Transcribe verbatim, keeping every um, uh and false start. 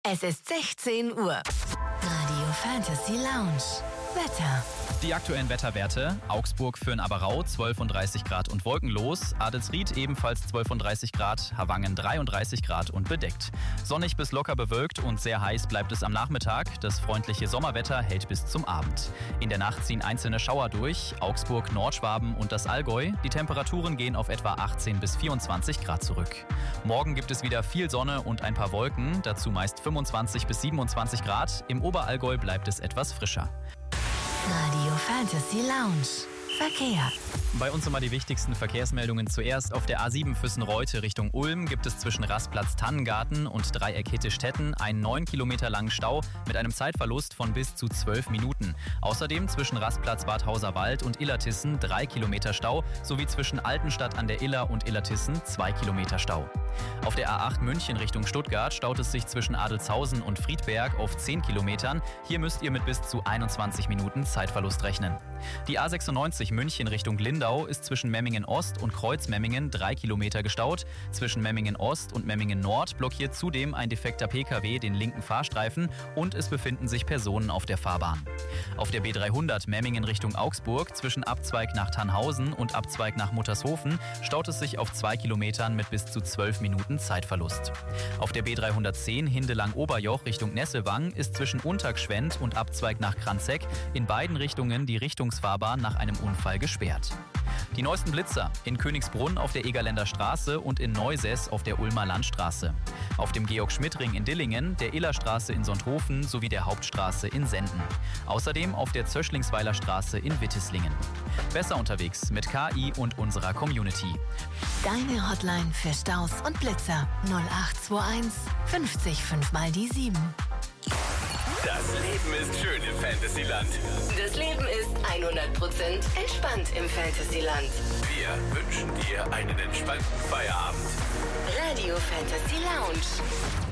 Es ist sechzehn Uhr. Radio Fantasy Lounge. Wetter. Die aktuellen Wetterwerte: Augsburg Föhn-Aberau zwölfunddreißig Grad und wolkenlos, Adelsried ebenfalls zwölfunddreißig Grad, Havangen dreiunddreißig Grad und bedeckt. Sonnig bis locker bewölkt und sehr heiß bleibt es am Nachmittag. Das freundliche Sommerwetter hält bis zum Abend. In der Nacht ziehen einzelne Schauer durch, Augsburg, Nordschwaben und das Allgäu. Die Temperaturen gehen auf etwa achtzehn bis vierundzwanzig Grad zurück. Morgen gibt es wieder viel Sonne und ein paar Wolken, dazu meist fünfundzwanzig bis siebenundzwanzig Grad. Im Oberallgäu bleibt es etwas frischer. Radio Fantasy Lounge. Verkehr. Bei uns immer die wichtigsten Verkehrsmeldungen zuerst. Auf der A sieben Füssen-Reute Richtung Ulm gibt es zwischen Rastplatz Tannengarten und Dreieck Hitte-Stetten einen neun Kilometer langen Stau mit einem Zeitverlust von bis zu zwölf Minuten. Außerdem zwischen Rastplatz Bad Hauserwald und Illertissen drei Kilometer Stau sowie zwischen Altenstadt an der Iller und Illertissen zwei Kilometer Stau. Auf der A acht München Richtung Stuttgart staut es sich zwischen Adelzhausen und Friedberg auf zehn Kilometern. Hier müsst ihr mit bis zu einundzwanzig Minuten Zeitverlust rechnen. Die A sechsundneunzig München Richtung Lindau ist zwischen Memmingen Ost und Kreuzmemmingen drei Kilometer gestaut. Zwischen Memmingen Ost und Memmingen Nord blockiert zudem ein defekter P K W den linken Fahrstreifen und es befinden sich Personen auf der Fahrbahn. Auf der B dreihundert Memmingen Richtung Augsburg zwischen Abzweig nach Tannhausen und Abzweig nach Muttershofen staut es sich auf zwei Kilometern mit bis zu zwölf Minuten Zeitverlust. Auf der B dreihundertzehn Hindelang-Oberjoch Richtung Nesselwang ist zwischen Untergschwendt und Abzweig nach Kranzeck in beiden Richtungen die Richtungsfahrbahn nach einem Unfall gesperrt. Die neuesten Blitzer: in Königsbrunn auf der Egerländer Straße und in Neusäß auf der Ulmer Landstraße. Auf dem Georg-Schmidt-Ring in Dillingen, der Illerstraße in Sonthofen sowie der Hauptstraße in Senden. Außerdem auf der Zöschlingsweiler Straße in Wittislingen. Besser unterwegs mit K I und unserer Community. Deine Hotline für Staus und Blitzer null acht zwei eins fünfzig fünf mal die sieben. Das Leben ist schön im Fantasyland. Das Leben ist hundert Prozent entspannt im Fantasyland. Wir wünschen dir einen entspannten Feierabend. Radio Fantasy Lounge.